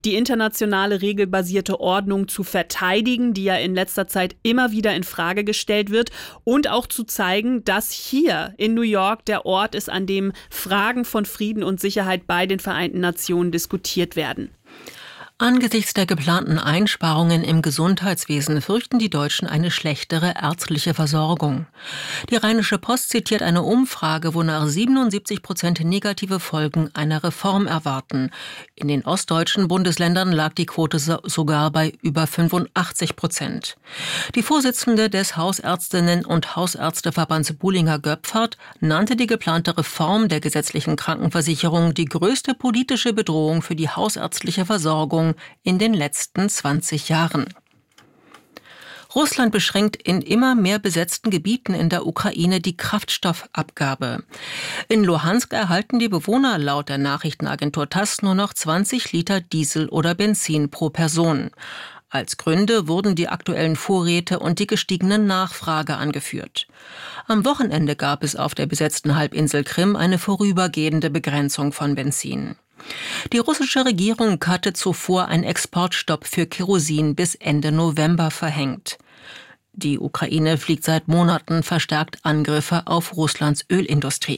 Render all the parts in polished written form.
die internationale regelbasierte Ordnung zu verteidigen, die ja in letzter Zeit immer wieder in Frage gestellt wird, und auch zu zeigen, dass hier in New York der Ort ist, an dem Fragen von Frieden und Sicherheit bei den Vereinten Nationen diskutiert werden. Angesichts der geplanten Einsparungen im Gesundheitswesen fürchten die Deutschen eine schlechtere ärztliche Versorgung. Die Rheinische Post zitiert eine Umfrage, wonach 77% negative Folgen einer Reform erwarten. In den ostdeutschen Bundesländern lag die Quote sogar bei über 85%. Die Vorsitzende des Hausärztinnen- und Hausärzteverbands Buhlinger-Göpfert nannte die geplante Reform der gesetzlichen Krankenversicherung die größte politische Bedrohung für die hausärztliche Versorgung in den letzten 20 Jahren. Russland beschränkt in immer mehr besetzten Gebieten in der Ukraine die Kraftstoffabgabe. In Luhansk erhalten die Bewohner laut der Nachrichtenagentur TASS nur noch 20 Liter Diesel oder Benzin pro Person. Als Gründe wurden die aktuellen Vorräte und die gestiegene Nachfrage angeführt. Am Wochenende gab es auf der besetzten Halbinsel Krim eine vorübergehende Begrenzung von Benzin. Die russische Regierung hatte zuvor einen Exportstopp für Kerosin bis Ende November verhängt. Die Ukraine fliegt seit Monaten verstärkt Angriffe auf Russlands Ölindustrie.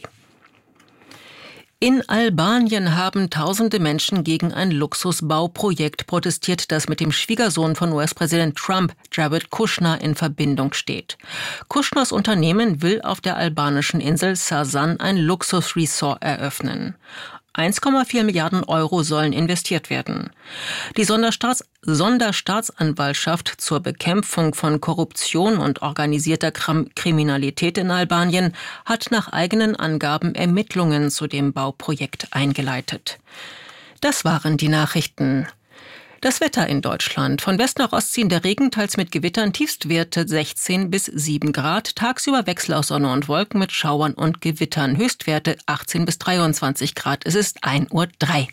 In Albanien haben tausende Menschen gegen ein Luxusbauprojekt protestiert, das mit dem Schwiegersohn von US-Präsident Trump, Jared Kushner, in Verbindung steht. Kushners Unternehmen will auf der albanischen Insel Sasan ein Luxusresort eröffnen. 1,4 Milliarden Euro sollen investiert werden. Die Sonderstaatsanwaltschaft zur Bekämpfung von Korruption und organisierter Kriminalität in Albanien hat nach eigenen Angaben Ermittlungen zu dem Bauprojekt eingeleitet. Das waren die Nachrichten. Das Wetter in Deutschland. Von West nach Ost ziehen der Regen, teils mit Gewittern, Tiefstwerte 16 bis 7 Grad. Tagsüber Wechsel aus Sonne und Wolken mit Schauern und Gewittern. Höchstwerte 18 bis 23 Grad. Es ist 1:03 Uhr.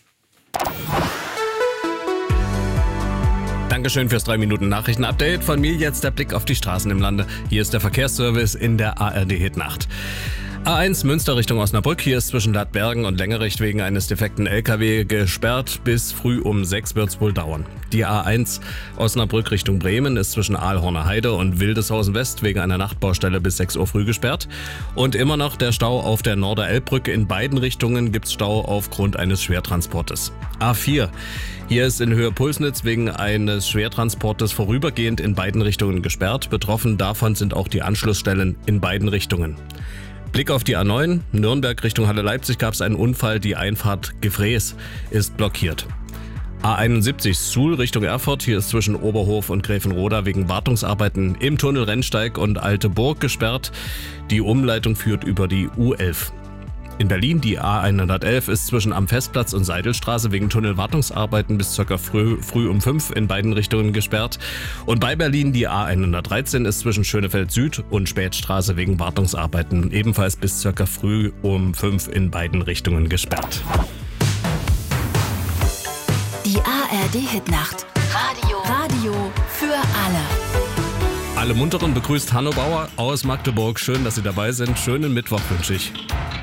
Dankeschön fürs 3-Minuten-Nachrichten-Update. Von mir jetzt der Blick auf die Straßen im Lande. Hier ist der Verkehrsservice in der ARD-Hit-Nacht. A1 Münster Richtung Osnabrück. Hier ist zwischen Ladbergen und Längerich wegen eines defekten LKW gesperrt. Bis früh um 6 wird es wohl dauern. Die A1 Osnabrück Richtung Bremen ist zwischen Aalhorner Heide und Wildeshausen West wegen einer Nachtbaustelle bis 6 Uhr früh gesperrt. Und immer noch der Stau auf der Norder-Elbbrücke. In beiden Richtungen gibt es Stau aufgrund eines Schwertransportes. A4. Hier ist in Höhe Pulsnitz wegen eines Schwertransportes vorübergehend in beiden Richtungen gesperrt. Betroffen davon sind auch die Anschlussstellen in beiden Richtungen. Blick auf die A9, Nürnberg Richtung Halle-Leipzig gab es einen Unfall, die Einfahrt Gefrees ist blockiert. A71 Suhl Richtung Erfurt, hier ist zwischen Oberhof und Gräfenroda wegen Wartungsarbeiten im Tunnel Rennsteig und Alte Burg gesperrt. Die Umleitung führt über die U11. In Berlin die A111 ist zwischen Am Festplatz und Seidelstraße wegen Tunnelwartungsarbeiten bis ca. früh um 5 in beiden Richtungen gesperrt. Und bei Berlin die A113 ist zwischen Schönefeld Süd und Spätstraße wegen Wartungsarbeiten ebenfalls bis ca. früh um 5 in beiden Richtungen gesperrt. Die ARD-Hitnacht. Radio für alle. Alle Munteren begrüßt Hanno Bauer aus Magdeburg. Schön, dass Sie dabei sind. Schönen Mittwoch wünsche ich.